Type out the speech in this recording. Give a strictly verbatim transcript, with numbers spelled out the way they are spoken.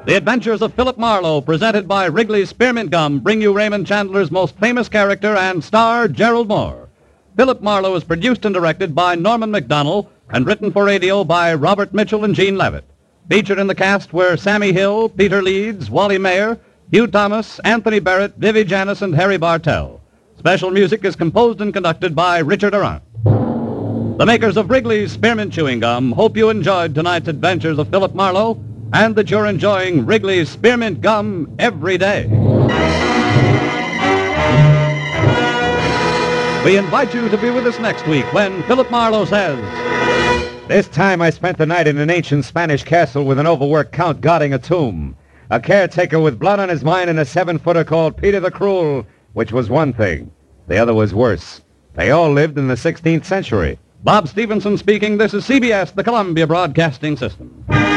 The Adventures of Philip Marlowe, presented by Wrigley's Spearmint Gum, bring you Raymond Chandler's most famous character and star, Gerald Moore. Philip Marlowe is produced and directed by Norman Macdonnell and written for radio by Robert Mitchell and Gene Levitt. Featured in the cast were Sammy Hill, Peter Leeds, Wally Mayer, Hugh Thomas, Anthony Barrett, Vivi Janis, and Harry Bartell. Special music is composed and conducted by Richard Arant. The makers of Wrigley's Spearmint Chewing Gum hope you enjoyed tonight's adventures of Philip Marlowe and that you're enjoying Wrigley's Spearmint Gum every day. We invite you to be with us next week when Philip Marlowe says, "This time I spent the night in an ancient Spanish castle with an overworked count guarding a tomb. A caretaker with blood on his mind and a seven-footer called Peter the Cruel, which was one thing. The other was worse. They all lived in the sixteenth century. Bob Stevenson speaking. This is C B S, the Columbia Broadcasting System.